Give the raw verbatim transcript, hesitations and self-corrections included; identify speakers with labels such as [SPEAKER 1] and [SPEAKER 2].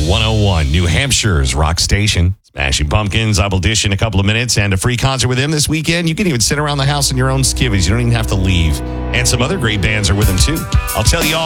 [SPEAKER 1] one oh one, New Hampshire's rock station. Smashing Pumpkins, I will dish in a couple of minutes, and a free concert with them this weekend. You can even sit around the house in your own skivvies. You don't even have to leave. And some other great bands are with them, too. I'll tell you all